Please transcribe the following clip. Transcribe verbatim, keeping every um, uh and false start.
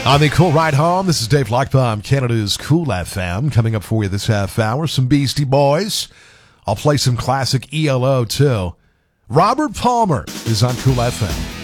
On the Cool Ride Home, this is Dave Lockbaum, Canada's Cool F M. Coming up for you this half hour, some Beastie Boys. I'll play some classic E L O, too. Robert Palmer is on Cool F M.